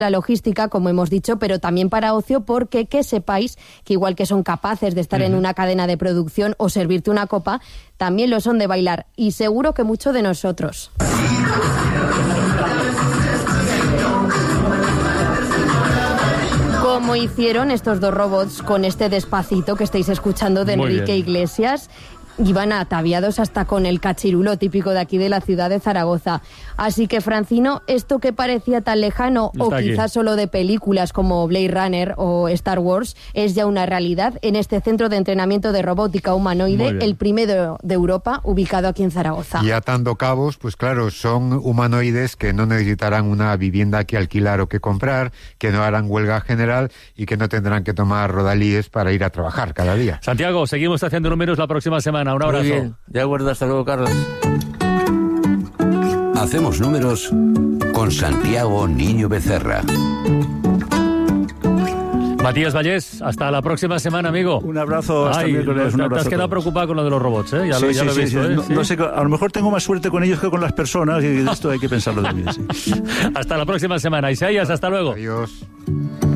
la logística, como hemos dicho, pero también para ocio, porque que sepáis que igual que son capaces de estar en una cadena de producción o servirte una copa, también lo son de bailar, y seguro que mucho de nosotros. Como hicieron estos dos robots con este Despacito que estáis escuchando de Enrique Iglesias. Iban ataviados hasta con el cachirulo típico de aquí de la ciudad de Zaragoza. Así que, Francino, esto que parecía tan lejano o quizás solo de películas como Blade Runner o Star Wars es ya una realidad en este centro de entrenamiento de robótica humanoide, el primero de Europa, ubicado aquí en Zaragoza. Y atando cabos, pues claro, son humanoides que no necesitarán una vivienda que alquilar o que comprar, que no harán huelga general y que no tendrán que tomar rodalíes para ir a trabajar cada día. Santiago, seguimos haciendo números la próxima semana. Un abrazo. Muy bien, de acuerdo, hasta luego, Carlos. Hacemos números con Santiago Niño Becerra. Matías Vallés, hasta la próxima semana, amigo. Un abrazo, hasta miércoles. Te has quedado preocupado con lo de los robots, ¿eh? Ya lo he visto, ¿eh? No sé, a lo mejor tengo más suerte con ellos que con las personas, y esto hay que pensarlo también. Sí. Hasta la próxima semana. Isaías, hasta luego. Adiós.